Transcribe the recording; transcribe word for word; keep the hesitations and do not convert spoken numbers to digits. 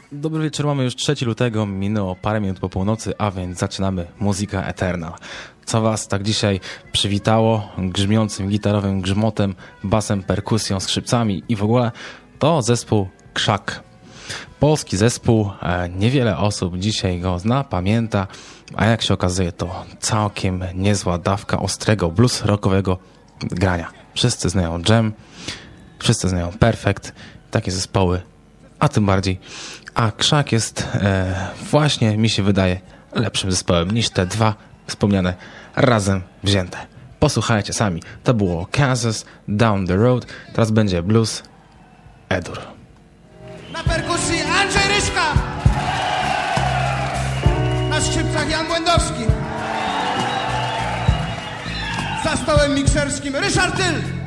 Dobry wieczór, mamy już trzeciego lutego, minęło parę minut po północy, a więc zaczynamy Muzyka Eternal. Co was tak dzisiaj przywitało grzmiącym gitarowym grzmotem, basem, perkusją, skrzypcami i w ogóle to zespół Krzak. Polski zespół, niewiele osób dzisiaj go zna, pamięta, a jak się okazuje to całkiem niezła dawka ostrego blues rockowego grania. Wszyscy znają Jam, wszyscy znają Perfect, takie zespoły, a tym bardziej. A Krzak jest e, właśnie, mi się wydaje, lepszym zespołem niż te dwa wspomniane razem wzięte. Posłuchajcie sami. To było Kansas, Down the Road. Teraz będzie blues E-dur. Na perkusji Andrzej Ryszka. Na skrzypcach Jan Błędowski. Za stołem mikserskim Ryszard Tyl.